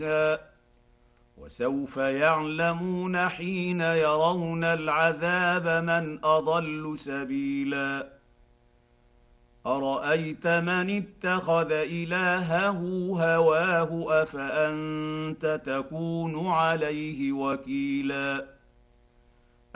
وسوف يعلمون حين يرون العذاب من اضل سبيلا ارايت من اتخذ الهه هواه افانت تكون عليه وكيلا